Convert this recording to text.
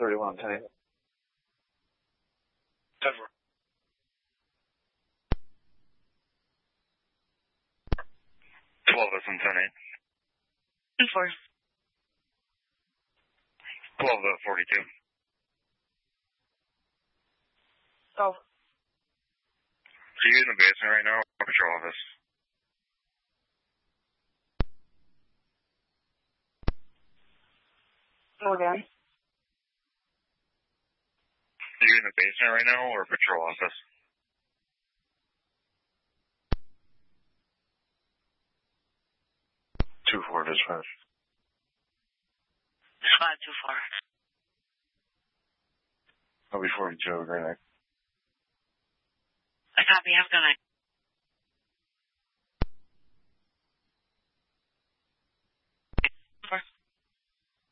31, 10. 10. 12 is in 10-8. 4. 12 42. 12. Are you in the basement right now? Patrol office. Again. Are you in the basement right now or patrol office? Two four dispatch. Squad 2-4. I'll be 42 over Green Egg. I copy. Have a good night.